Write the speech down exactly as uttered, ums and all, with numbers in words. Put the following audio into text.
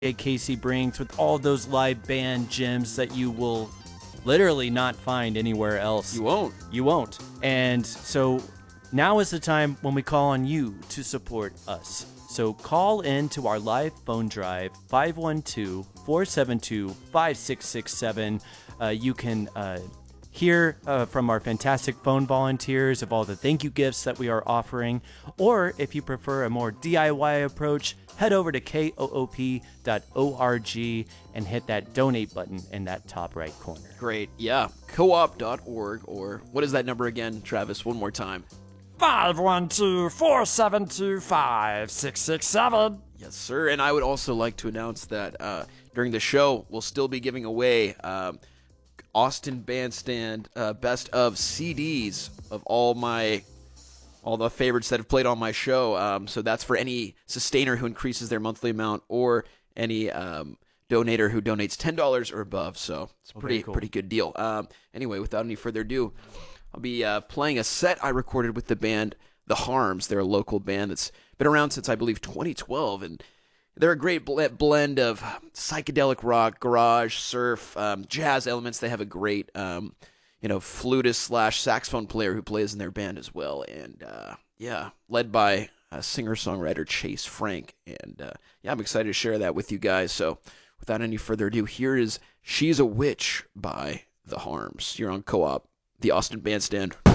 Casey brings with all those live band gems that you will literally not find anywhere else. You won't. You won't. And so now is the time when we call on you to support us. So call in to our live phone drive, five one two, four seven two, five six six seven. Uh, you can uh, hear uh, from our fantastic phone volunteers of all the thank you gifts that we are offering. Or if you prefer a more D I Y approach, head over to koop dot org and hit that donate button in that top right corner. Great. Yeah. coop dot org, or what is that number again, Travis? One more time. five one two, four seven two, five six six seven. Yes, sir. And I would also like to announce that uh, during the show, we'll still be giving away um, Austin Bandstand uh, best of C Ds of all my all the favorites that have played on my show. Um, so that's for any sustainer who increases their monthly amount, or any um, donator who donates ten dollars or above. So it's a pretty, okay, cool. pretty good deal. Um, anyway, without any further ado, I'll be uh, playing a set I recorded with the band The Harms. They're a local band that's been around since, I believe, twenty twelve, and they're a great bl- blend of psychedelic rock, garage, surf, um, jazz elements. They have a great, um, you know, flutist slash saxophone player who plays in their band as well, and uh, yeah, led by uh, singer-songwriter Chase Frank. And uh, yeah, I'm excited to share that with you guys. So without any further ado, here is "She's a Witch" by The Harms. You're on Co-op, the Austin Bandstand.